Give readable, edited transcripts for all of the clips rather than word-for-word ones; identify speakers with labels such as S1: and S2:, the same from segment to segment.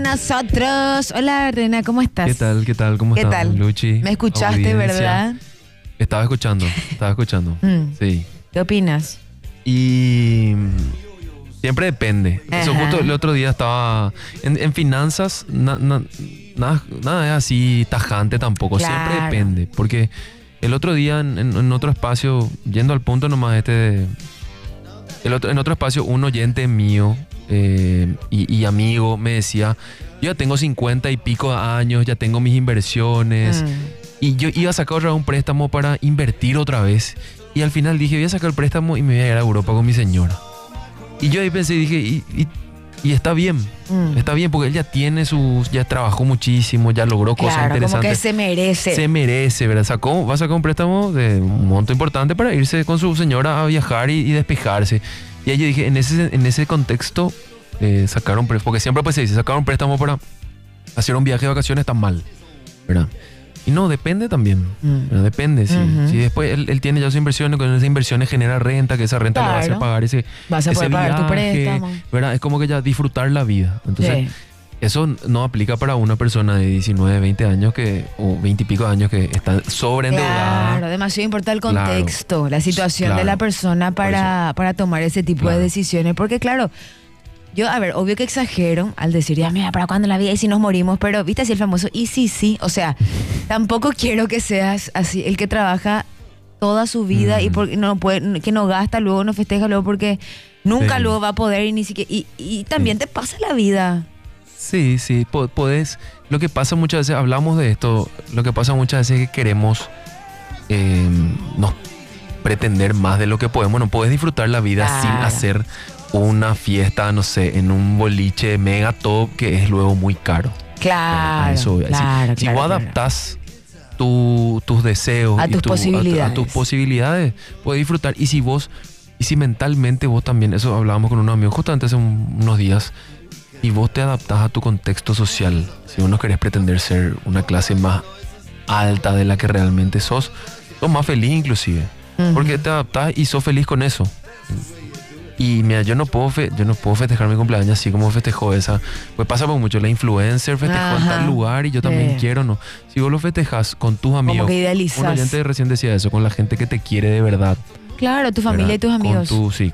S1: Nosotros. Hola, Rena, ¿cómo estás?
S2: ¿Qué tal? ¿Qué tal? ¿Cómo
S1: ¿Qué
S2: estás,
S1: tal?
S2: Luchi?
S1: ¿Me escuchaste,
S2: Audiencia.
S1: verdad?
S2: Estaba escuchando. Sí.
S1: ¿Qué opinas?
S2: Y siempre depende. Eso
S1: Ajá.
S2: justo el otro día estaba en finanzas, nada es así tajante tampoco.
S1: Claro.
S2: Siempre depende. Porque el otro día en otro espacio, yendo al punto nomás en otro espacio, un oyente mío y amigo me decía, yo ya tengo 50 y pico de años, ya tengo mis inversiones. Y yo iba a sacar otra vez un préstamo para invertir otra vez. Y al final dije, voy a sacar el préstamo y me voy a ir a Europa con mi señora. Y yo ahí pensé y dije, y está bien. Está bien porque él ya tiene ya trabajó muchísimo, ya logró cosas
S1: Claro, como
S2: interesantes.
S1: que se merece.
S2: Se merece, ¿verdad? Va a sacar un préstamo de un monto importante para irse con su señora a viajar y despejarse. Y ahí yo dije, en ese contexto, sacar un préstamo, porque siempre pues se dice, sacar un préstamo para hacer un viaje de vacaciones está mal, ¿verdad? Y no, depende también, ¿verdad? Depende. Si después él tiene ya sus inversiones, con esas inversiones genera renta, que esa renta le va a hacer
S1: Claro.
S2: pagar
S1: Vas a
S2: ese
S1: poder pagar tu
S2: viaje,
S1: préstamo.
S2: ¿verdad? Es como que ya disfrutar la vida. Entonces,
S1: Sí.
S2: eso no aplica para una persona de 19, 20 años o 20 y pico de años que está sobreendeudada.
S1: Claro, demasiado importa el
S2: Claro.
S1: contexto, la situación de la
S2: Claro.
S1: persona para tomar ese tipo de
S2: Claro.
S1: decisiones. Porque claro, yo, a ver, obvio que exagero al decir, ya, mira, ¿para cuándo la vida? Y si nos morimos, pero viste así el famoso, y sí, o sea, tampoco quiero que seas así, el que trabaja toda su vida y porque no puede, que no gasta luego, no festeja luego porque nunca
S2: Sí.
S1: luego va a poder y ni siquiera, y también te pasa la vida.
S2: Sí, podés. Lo que pasa muchas veces, hablamos de esto, lo que pasa muchas veces es que queremos no pretender más de lo que podemos. No podés disfrutar la vida
S1: Claro.
S2: sin hacer una fiesta, no sé, en un boliche mega top que es luego muy caro.
S1: Claro,
S2: A eso voy.
S1: claro,
S2: Si
S1: claro,
S2: vos
S1: claro.
S2: adaptás tus deseos
S1: A
S2: y
S1: tus posibilidades.
S2: a tus posibilidades, puedes disfrutar. Y si mentalmente vos también, eso hablábamos con unos amigos justamente hace unos días, y vos te adaptás a tu contexto social, si vos no querés pretender ser una clase más alta de la que realmente sos más feliz inclusive, porque te adaptás y sos feliz con eso. Y mira, yo no puedo festejar mi cumpleaños así como festejó esa. Pues pasa por mucho, la influencer festejó en
S1: Ajá.
S2: tal lugar y yo también quiero, ¿no? Si vos lo festejas con tus amigos,
S1: que idealizas.
S2: un oyente recién decía eso, con la gente que te quiere de verdad,
S1: Claro, tu familia
S2: ¿verdad?
S1: y tus amigos.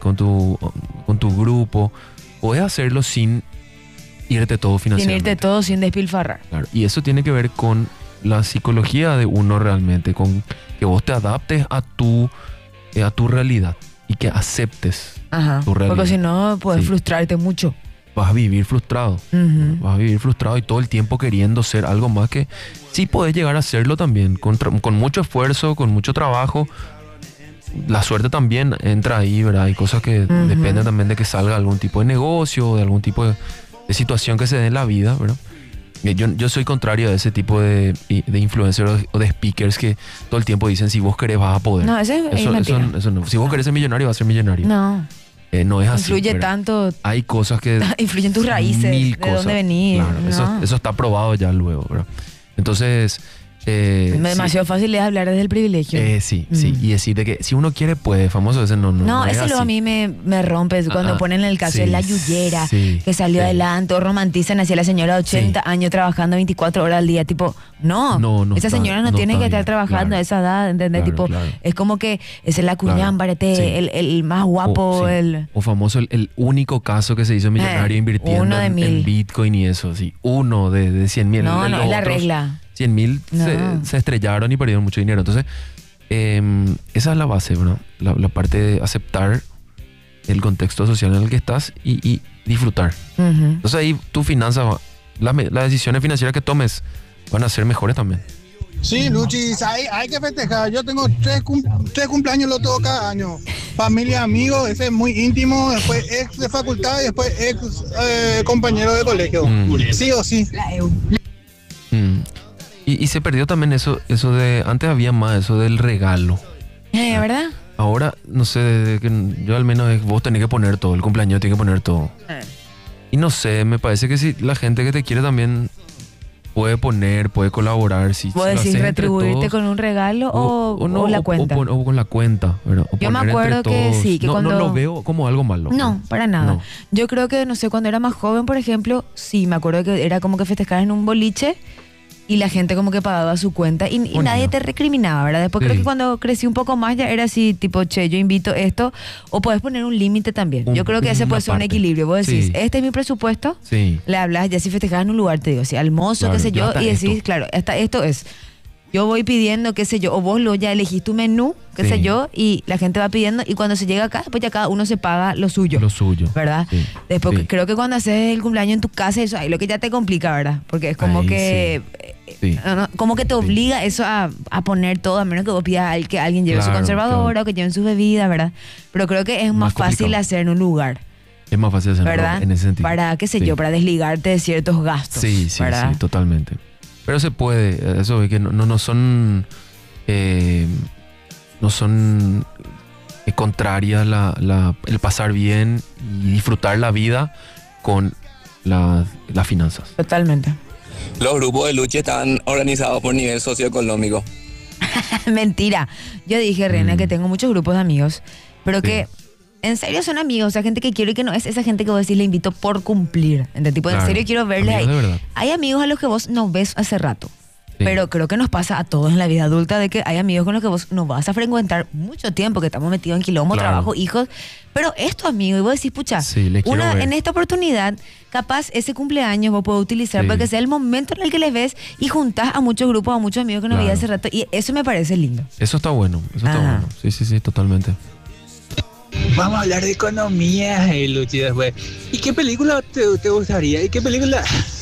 S2: Con tu grupo, podés hacerlo sin irte todo
S1: Sin
S2: financieramente.
S1: irte todo sin despilfarrar.
S2: Claro, y eso tiene que ver con la psicología de uno realmente, con que vos te adaptes a tu realidad y que aceptes
S1: Ajá.
S2: tu realidad.
S1: Porque si no, puedes
S2: Sí.
S1: frustrarte mucho.
S2: Vas a vivir frustrado.
S1: Ujú.
S2: Vas a vivir frustrado y todo el tiempo queriendo ser algo más que sí podés llegar a hacerlo también, con mucho esfuerzo, con mucho trabajo. La suerte también entra ahí, ¿verdad? Hay cosas que dependen también de que salga algún tipo de negocio, de algún tipo de situación que se dé en la vida, ¿verdad? Yo soy contrario a ese tipo de influencers o de speakers que todo el tiempo dicen, si vos querés vas a poder.
S1: No, eso es mentira.
S2: Eso no. Si vos querés ser millonario, vas a ser millonario.
S1: No,
S2: No es así.
S1: influye
S2: ¿verdad?
S1: tanto,
S2: Hay cosas que...
S1: influyen tus raíces,
S2: mil
S1: de
S2: cosas.
S1: dónde venís.
S2: Claro,
S1: No.
S2: eso está probado ya luego, ¿verdad? Entonces...
S1: Demasiado fácil es hablar desde el privilegio.
S2: Sí. Y decir de que si uno quiere, puede. Famoso ese no es
S1: ese luego a
S2: así.
S1: mí me rompe cuando ponen el caso
S2: sí,
S1: de la Yuyera,
S2: sí,
S1: que salió
S2: sí.
S1: adelante, o romantizan así a la señora de 80
S2: Sí.
S1: años trabajando 24 horas al día. Tipo, no,
S2: No
S1: esa
S2: está-
S1: señora no
S2: no
S1: tiene
S2: está
S1: que estar
S2: bien,
S1: trabajando
S2: claro.
S1: a esa edad, ¿entendés?
S2: Claro,
S1: Tipo,
S2: claro.
S1: es como que es el acuñán,
S2: Claro, sí.
S1: el más guapo,
S2: Sí. O famoso el único caso que se hizo millonario invirtiendo
S1: uno de
S2: en
S1: 1000.
S2: Bitcoin y eso, sí. Uno de 100,000.
S1: No,
S2: Los
S1: no, es la
S2: otros
S1: regla.
S2: 100,000
S1: No.
S2: se estrellaron y perdieron mucho dinero. Entonces, esa es la base, ¿verdad? La parte de aceptar el contexto social en el que estás y disfrutar.
S1: Ujú.
S2: Entonces ahí tu finanza, las decisiones financieras que tomes van a ser mejores también.
S3: Sí, Luchis, hay que festejar. Yo tengo tres cumpleaños, lo tengo cada año. Familia, amigos, ese es muy íntimo. Después ex de facultad y después ex compañero de colegio. Sí o sí.
S2: Mm. Y se perdió también eso de... Antes había más eso del regalo.
S1: ¿Verdad?
S2: Ahora, no sé, desde que yo al menos vos tenés que poner todo. El cumpleaños tiene que poner todo. Y no sé, me parece que si la gente que te quiere también puede poner, puede colaborar. Si
S1: ¿Vos
S2: lo
S1: decís
S2: haces entre
S1: retribuirte
S2: todos,
S1: con un regalo o la cuenta?
S2: O con la cuenta, ¿verdad? O
S1: Yo me
S2: poner
S1: acuerdo
S2: entre
S1: que
S2: todos.
S1: sí, que
S2: no,
S1: cuando-
S2: no lo veo como algo malo.
S1: No, para nada.
S2: No.
S1: Yo creo que, no sé, cuando era más joven, por ejemplo, sí, me acuerdo que era como que festejar en un boliche y la gente como que pagaba su cuenta y
S2: Bonito.
S1: nadie te recriminaba, ¿verdad? Después
S2: Sí.
S1: creo que cuando crecí un poco más ya era así, tipo, che, yo invito esto, o puedes poner un límite también. Yo creo que ese
S2: una
S1: puede ser un
S2: parte.
S1: equilibrio. Vos decís,
S2: Sí.
S1: este es mi presupuesto,
S2: Sí.
S1: le hablas, ya si festejás en un lugar, te digo, si al mozo,
S2: Claro,
S1: qué sé
S2: yo
S1: yo,
S2: hasta
S1: y decís,
S2: esto.
S1: claro, hasta esto es. Yo voy pidiendo, qué sé yo, o vos lo ya elegís tu menú, qué
S2: Sí.
S1: sé yo, y la gente va pidiendo, y cuando se llega acá, pues ya cada uno se paga lo suyo.
S2: Lo suyo.
S1: ¿Verdad?
S2: Sí,
S1: Después
S2: sí.
S1: creo que cuando haces el cumpleaños en tu casa, eso ahí lo que ya te complica, ¿verdad? Porque es como
S2: Ahí
S1: que
S2: Sí.
S1: como que te obliga eso a poner todo, a menos que vos pidas que alguien lleve su
S2: Claro,
S1: conservadora
S2: claro.
S1: o que lleven sus bebidas, ¿verdad? Pero creo que es más
S2: Más
S1: fácil
S2: complicado.
S1: hacer en un lugar,
S2: Es más fácil hacerlo
S1: ¿verdad?
S2: en ese sentido.
S1: Para, qué sé
S2: Sí.
S1: yo, para desligarte de ciertos gastos.
S2: Sí, sí,
S1: ¿verdad?
S2: sí, totalmente. Pero se puede, eso es que no son no son contrarias el pasar bien y disfrutar la vida con las finanzas.
S1: Totalmente.
S4: Los grupos de lucha están organizados por nivel socioeconómico.
S1: Mentira. Yo dije, Reina, que tengo muchos grupos de amigos, pero
S2: Sí.
S1: que en serio son amigos, o sea, gente que quiero y que no es esa gente que vos decís le invito por cumplir. ¿Entendés? Tipo, en
S2: Claro,
S1: serio quiero verle ahí.
S2: amigos de verdad.
S1: Hay amigos a los que vos no ves hace rato.
S2: Sí.
S1: Pero creo que nos pasa a todos en la vida adulta de que hay amigos con los que vos no vas a frecuentar mucho tiempo, que estamos metidos en quilombo,
S2: Claro.
S1: trabajo, hijos, pero es tu amigo y vos decís, pucha,
S2: Sí, le quiero ver.
S1: en esta oportunidad, capaz ese cumpleaños vos podés utilizar
S2: Sí.
S1: para que sea el momento en el que les ves y juntás a muchos grupos, a muchos amigos que no
S2: Claro.
S1: veías hace rato y eso me parece lindo.
S2: Eso está bueno, eso está
S1: Ajá.
S2: bueno. Sí, sí, sí, totalmente.
S5: Vamos a hablar de economía, Luchi, después. ¿Y qué película te gustaría? ¿Y qué película?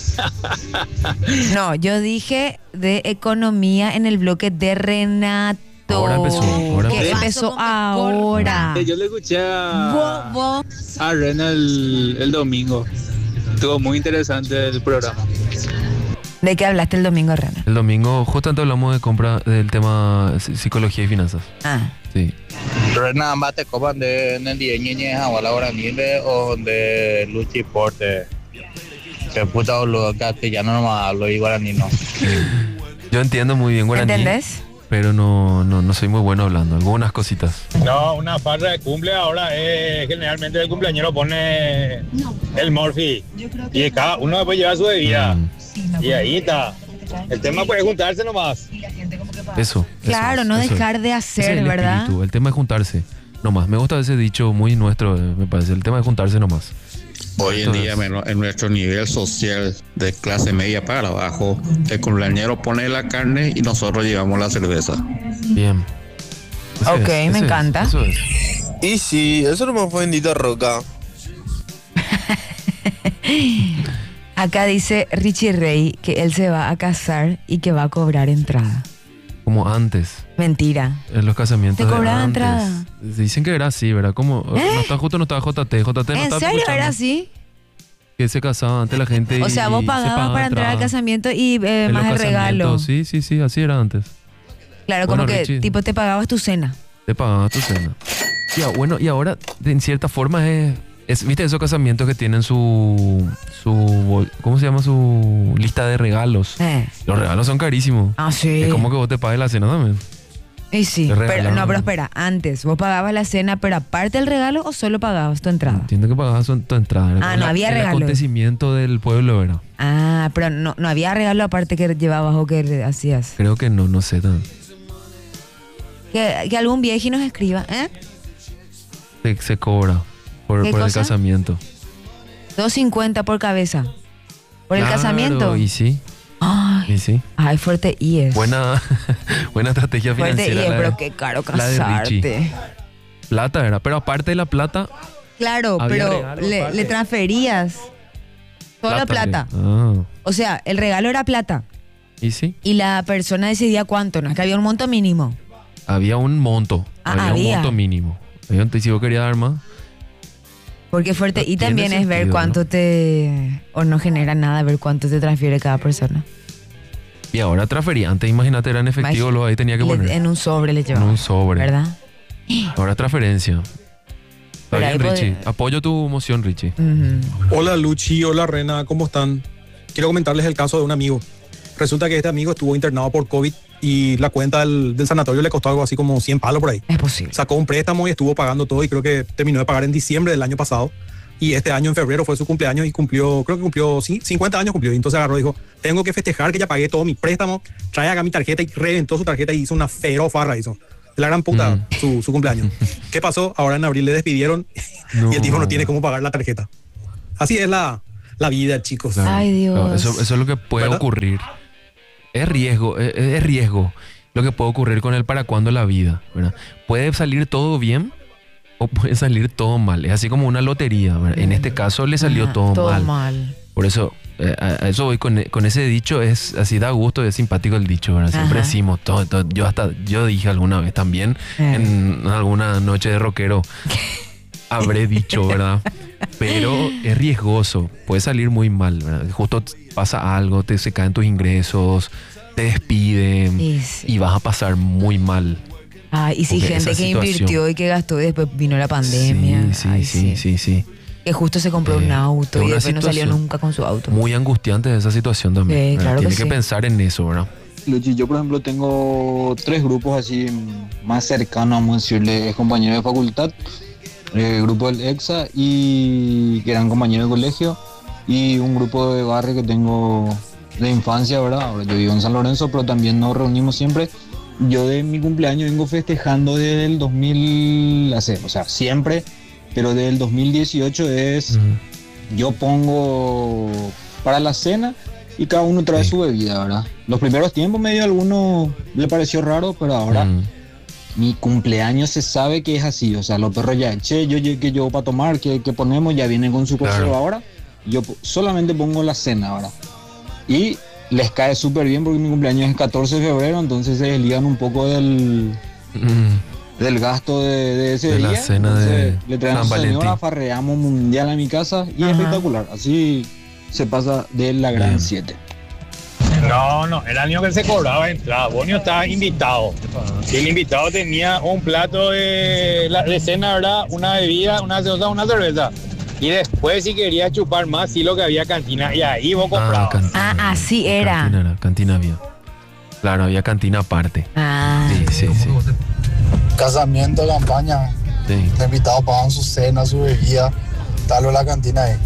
S1: No, yo dije de economía en el bloque de Renato.
S2: Ahora empezó, ahora
S1: que
S2: empezó.
S1: empezó ahora.
S5: Yo le escuché a,
S1: Vos.
S5: a Rena el domingo. Estuvo muy interesante el programa.
S1: ¿De qué hablaste el domingo, Rena?
S2: El domingo justamente hablamos de compra del tema psicología y finanzas.
S1: Ah,
S2: Sí.
S3: Rena, mate copan de Nendi Ñeñe, Jawala Guaranile o de Luchi Porte. Que puta boludo, castellano nomás hablo y guaraní no.
S2: Yo entiendo muy bien guaraní,
S1: ¿entendés?
S2: pero no soy muy bueno hablando. Algunas cositas.
S6: No, una farra de cumple ahora es generalmente el cumpleañero pone el morfi y cada uno después lleva su bebida
S2: Mm,
S6: y ahí está. El tema puede juntarse nomás.
S2: eso.
S1: Claro,
S2: eso
S1: no
S2: es.
S1: dejar de
S2: Ese es
S1: hacer,
S2: el
S1: ¿verdad?
S2: espíritu, el tema es juntarse nomás. Me gusta ese dicho muy nuestro, me parece. El tema es juntarse nomás.
S7: Hoy en día, en nuestro nivel social de clase media para abajo, el cumpleañero pone la carne y nosotros llevamos la cerveza.
S2: Bien. Ese
S1: Ok, me
S2: ese
S1: encanta.
S2: Eso es.
S8: Y sí, eso no me fue bendita roca.
S1: Acá dice Richie Rey que él se va a casar y que va a cobrar entrada.
S2: Como antes,
S1: Mentira.
S2: en los casamientos.
S1: ¿Te
S2: de
S1: cobraban
S2: antes.
S1: entrada?
S2: Dicen que era así, ¿verdad? Como no está justo, no estaba JT. JT no
S1: ¿En
S2: estaba
S1: serio
S2: escuchando.
S1: era así?
S2: Que se casaba antes la gente.
S1: O sea, vos
S2: y se
S1: pagabas
S2: pagaba
S1: para entrar al
S2: entrada.
S1: casamiento y
S2: En
S1: más
S2: los
S1: el regalo.
S2: casamientos, Sí, sí, así era antes.
S1: Claro,
S2: Bueno,
S1: como que
S2: Richie.
S1: tipo te pagabas tu cena.
S2: Te pagaba tu cena. Bueno, y ahora, en cierta forma, ¿viste esos casamientos que tienen ¿cómo se llama? Su lista de regalos. Los regalos son carísimos.
S1: Ah, sí.
S2: Es como que vos te pagues la cena también.
S1: Y sí,
S2: te
S1: pero,
S2: regalaron.
S1: no, pero espera, antes, ¿vos pagabas la cena, pero aparte del regalo o solo pagabas tu entrada?
S2: Entiendo que pagabas tu entrada. Era
S1: Ah,
S2: como
S1: no había
S2: el
S1: regalos.
S2: acontecimiento del pueblo era.
S1: Ah, pero no había regalo aparte que llevabas o que hacías.
S2: Creo que no sé tan.
S1: Que algún viejo nos escriba, ¿eh?
S2: Se cobra por
S1: ¿Qué
S2: el
S1: cosa?
S2: casamiento.
S1: 2.50 por cabeza. ¿Por el
S2: Claro,
S1: casamiento?
S2: Y sí,
S1: Ay,
S2: y sí.
S1: ay, fuerte y es.
S2: Buena estrategia
S1: Fuerte y
S2: financiera.
S1: es,
S2: la de-
S1: pero qué caro
S2: la de Richie.
S1: casarte.
S2: Plata era, pero aparte de la plata,
S1: Claro,
S2: Había
S1: pero
S2: regalo aparte.
S1: le transferías solo plata.
S2: Ah,
S1: O sea, el regalo era plata
S2: y sí,
S1: y la persona decidía cuánto, no es que había un monto mínimo.
S2: había un monto.
S1: Ah,
S2: un
S1: había.
S2: monto mínimo. Y si vos querías dar más,
S1: Porque es fuerte.
S2: No
S1: Y
S2: tiene
S1: también es ver
S2: sentido,
S1: cuánto
S2: ¿no?
S1: o no genera nada, ver cuánto te transfiere cada persona.
S2: y ahora transfería. Antes, imagínate, era en efectivo, lo ahí tenía que poner.
S1: En un sobre le
S2: En
S1: llevaba.
S2: un sobre.
S1: ¿Verdad?
S2: Ahora transferencia. Está
S1: Pero
S2: bien,
S1: ahí
S2: Richie.
S1: podría-
S2: Apoyo tu moción, Richie.
S1: Ujú.
S3: Hola Luchi, hola Rena, ¿cómo están? Quiero comentarles el caso de un amigo. Resulta que este amigo estuvo internado por COVID y la cuenta del sanatorio le costó algo así como 100 palos por ahí.
S1: Es posible.
S3: Sacó un préstamo y estuvo pagando todo y creo que terminó de pagar en diciembre del año pasado. Y este año en febrero fue su cumpleaños y creo que cumplió, sí, 50 años cumplió. Y entonces agarró y dijo, tengo que festejar que ya pagué todo mi préstamo, trae acá mi tarjeta y reventó su tarjeta y hizo una feroz farra, hizo. De la gran puta su cumpleaños. ¿Qué pasó? Ahora en abril le despidieron y el tipo no tiene cómo pagar la tarjeta. Así es la vida, chicos.
S2: Claro,
S1: Ay, Dios.
S2: claro, eso es lo que puede ocurrir. Es riesgo lo que puede ocurrir con el para cuándo la vida, ¿verdad? Puede salir todo bien o puede salir todo mal. Es así como una lotería, ¿verdad? En este caso le salió todo mal. Por eso, a eso voy con ese dicho, es así, da gusto, es simpático el dicho, ¿verdad? Siempre decimos todo. Yo dije alguna vez también, en alguna noche de rockero, habré dicho, ¿verdad? Pero es riesgoso, puede salir muy mal, ¿verdad? Justo pasa algo, se caen tus ingresos, te despiden y vas a pasar muy mal.
S1: Y si gente que invirtió y que gastó y después vino la pandemia.
S2: Sí.
S1: Que justo se compró un auto y después no salió nunca con su auto.
S2: Muy angustiante esa situación también.
S1: Claro
S2: Tiene
S1: que
S2: que pensar en eso, ¿verdad?
S5: Luchi, yo por ejemplo tengo 3 grupos así más cercanos, vamos a decirle, es compañero de facultad, el grupo del EXA y que eran compañeros de colegio, y un grupo de barrio que tengo de infancia, ¿verdad? Ahora yo vivo en San Lorenzo, pero también nos reunimos siempre. Yo de mi cumpleaños vengo festejando desde el 2000, o sea, siempre, pero desde el 2018 es, yo pongo para la cena y cada uno trae su bebida, ¿verdad? Los primeros tiempos medio a alguno le pareció raro, pero ahora mi cumpleaños se sabe que es así, o sea, los perros ya, que yo para tomar, que ponemos, ya vienen con su cosero ahora, yo solamente pongo la cena ahora. Y les cae súper bien porque mi cumpleaños es el 14 de febrero, entonces se desligan un poco del gasto de ese día.
S2: La cena
S5: entonces, le traen a
S2: San
S5: su señora,
S2: Valentín.
S5: farreamos mundial a mi casa y es espectacular. Así se pasa de la gran 7.
S6: No, el año que se cobraba entrada, Bonio estaba invitado. Y el invitado tenía un plato de cena, ¿verdad? Una bebida, una gaseosa, una cerveza. Y después, si quería chupar más, sí lo que había cantina. Y ahí vos comprabas.
S1: Así era.
S2: Cantina había. Claro, había cantina aparte. Sí.
S3: Casamiento, campaña.
S2: Sí.
S3: Los invitados pagaban su cena, su bebida. Tal o la cantina ahí.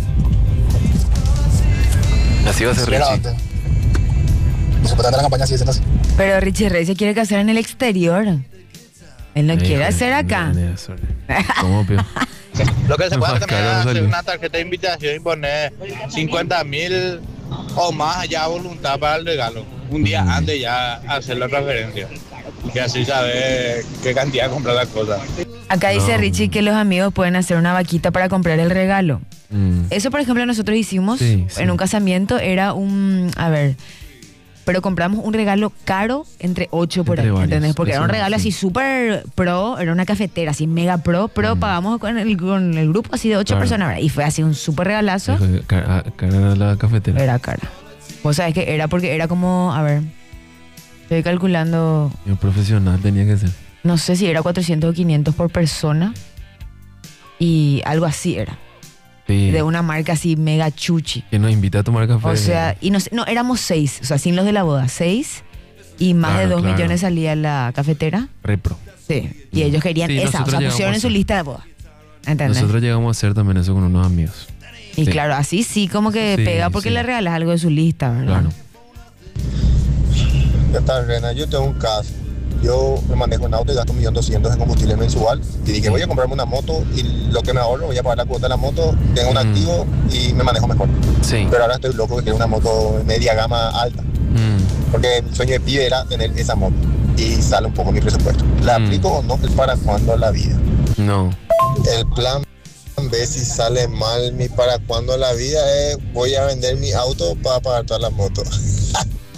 S2: Así va a ser, Richie.
S3: Supuestamente la campaña sigue siendo así.
S1: Pero Richie Rey se quiere casar en el exterior. Él no quiere hacer acá.
S2: ¿Cómo, Pio?
S8: Lo que se puede
S2: Más
S8: también
S2: caro
S8: es
S2: no
S8: hacer
S2: salió.
S8: una tarjeta de invitación y poner 50.000 o más allá a voluntad para el regalo. Un día antes ya hacer la transferencia. Y así saber qué cantidad de comprar las cosas.
S1: Acá dice Richie que los amigos pueden hacer una vaquita para comprar el regalo. Eso, por ejemplo, nosotros hicimos en un casamiento. Era pero compramos un regalo caro entre 8 por ahí, ¿entendés? Porque era un regalo así súper pro, era una cafetera así mega pro, pero pagamos con el grupo así de 8 personas, ¿verdad? Y fue así un súper regalazo.
S2: Cara era la cafetera.
S1: Era cara. Vos sabés que era porque era como, estoy calculando,
S2: Yo profesional tenía que ser.
S1: no sé si era 400 o 500 por persona y algo así era.
S2: Sí.
S1: De una marca así mega chuchi.
S2: Que nos invita a tomar café.
S1: O sea, y no éramos 6, o sea, sin los de la boda, 6 y más de 2 millones salía la cafetera.
S2: Repro.
S1: Sí, y ellos querían esa, o sea, pusieron en su lista de boda. ¿Entendés?
S2: Nosotros llegamos a hacer también eso con unos amigos.
S1: Y claro, así sí como que pega porque le regalas algo de su lista, ¿verdad?
S2: Claro.
S9: ¿Qué tal, Rena? Yo tengo un caso. Yo me manejo un auto y gasto 1.200.000 en combustible mensual. Y dije, voy a comprarme una moto y lo que me ahorro, voy a pagar la cuota de la moto, tengo un activo y me manejo mejor.
S2: Sí.
S9: Pero ahora estoy loco que quiero una moto media gama alta. Porque mi sueño de pibe era tener esa moto. Y sale un poco mi presupuesto. ¿La aplico o no? ¿Es para cuándo la vida?
S2: No.
S9: El plan B, si sale mal mi para cuándo la vida, es voy a vender mi auto para pagar todas las motos.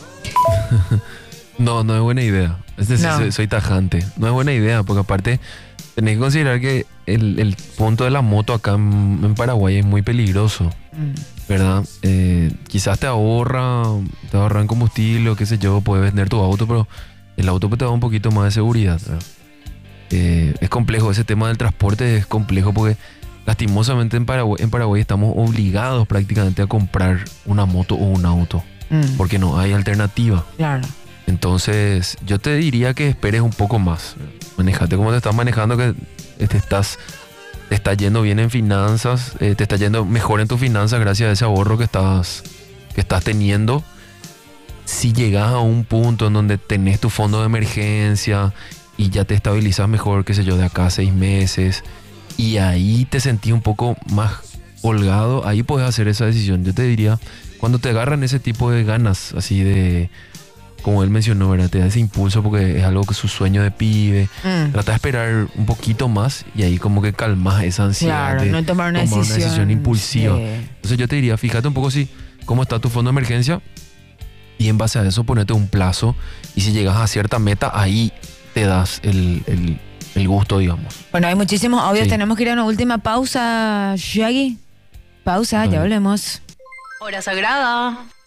S2: No es buena idea. Soy tajante. No es buena idea, porque aparte tenés que considerar que el punto de la moto acá en Paraguay es muy peligroso, ¿verdad? Quizás te ahorra en combustible o qué sé yo, puedes vender tu auto, pero el auto te da un poquito más de seguridad, ¿verdad? Es complejo, ese tema del transporte es complejo porque lastimosamente en Paraguay estamos obligados prácticamente a comprar una moto o un auto. porque no hay alternativa.
S1: Claro.
S2: Entonces, yo te diría que esperes un poco más. Manejate como te estás manejando, que te está yendo bien en finanzas, te está yendo mejor en tus finanzas gracias a ese ahorro que estás teniendo. Si llegas a un punto en donde tenés tu fondo de emergencia y ya te estabilizas mejor, qué sé yo, de acá a 6 meses, y ahí te sentís un poco más holgado, ahí puedes hacer esa decisión. Yo te diría, cuando te agarran ese tipo de ganas, así de, como él mencionó, ¿verdad? Te da ese impulso porque es algo que es su sueño de pibe. Trata de esperar un poquito más y ahí como que calmas esa ansiedad.
S1: Claro,
S2: de
S1: no tomar una decisión
S2: impulsiva.
S1: Sí.
S2: Entonces yo te diría, fíjate un poco cómo está tu fondo de emergencia y en base a eso ponete un plazo, y si llegas a cierta meta, ahí te das el gusto, digamos.
S1: Bueno, hay muchísimos audios.
S2: Sí.
S1: Tenemos que ir a una última pausa, Shaggy. Pausa, ya volvemos.
S10: Hora sagrada.